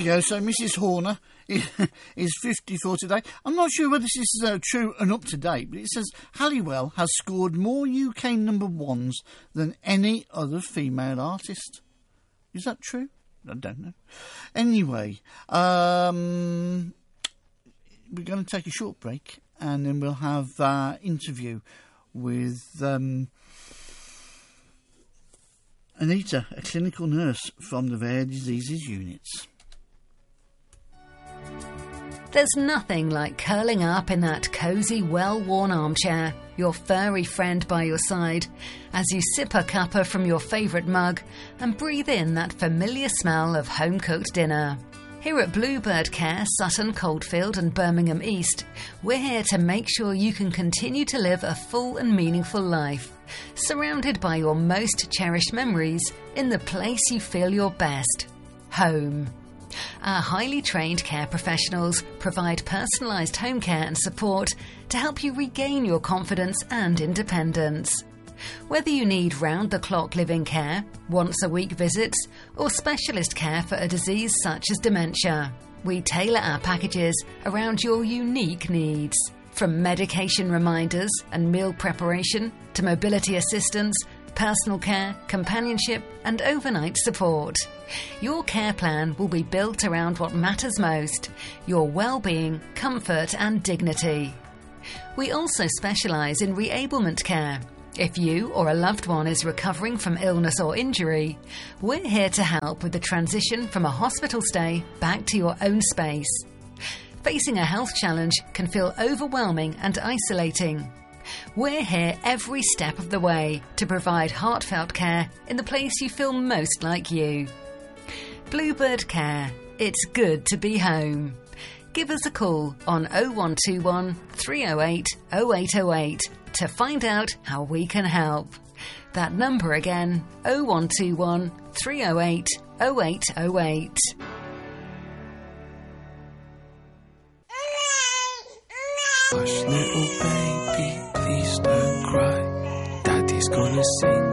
you go. So Mrs. Horner is 54 today. I'm not sure whether this is true and up to date, but it says Halliwell has scored more UK number ones than any other female artist. Is that true? I don't know. Anyway, we're going to take a short break and then we'll have that interview with Anita, a clinical nurse from the Rare Diseases Units. There's nothing like curling up in that cosy, well-worn armchair, your furry friend by your side, as you sip a cuppa from your favourite mug and breathe in that familiar smell of home-cooked dinner. Here at Bluebird Care, Sutton, Coldfield and Birmingham East, we're here to make sure you can continue to live a full and meaningful life, surrounded by your most cherished memories in the place you feel your best, home. Our highly trained care professionals provide personalised home care and support to help you regain your confidence and independence. Whether you need round-the-clock living care, once-a-week visits, or specialist care for a disease such as dementia, we tailor our packages around your unique needs. From medication reminders and meal preparation to mobility assistance, personal care, companionship and overnight support. Your care plan will be built around what matters most, your well-being, comfort and dignity. We also specialise in reablement care. If you or a loved one is recovering from illness or injury, we're here to help with the transition from a hospital stay back to your own space. Facing a health challenge can feel overwhelming and isolating. We're here every step of the way to provide heartfelt care in the place you feel most like you. Bluebird Care. It's good to be home. Give us a call on 0121 308 0808 to find out how we can help. That number again, 0121 308 0808. Hush, little baby, please don't cry. Daddy's gonna sing